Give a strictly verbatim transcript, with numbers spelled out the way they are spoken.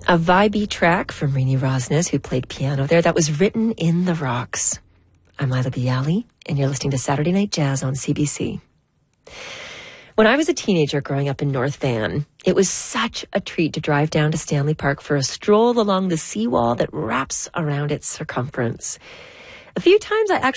A vibey track from Rini Rosnes, who played piano there. That was Written in the Rocks. I'm Lila Bialy, and you're listening to Saturday Night Jazz on C B C. When I was a teenager growing up in North Van, it was such a treat to drive down to Stanley Park for a stroll along the seawall that wraps around its circumference. A few times I actually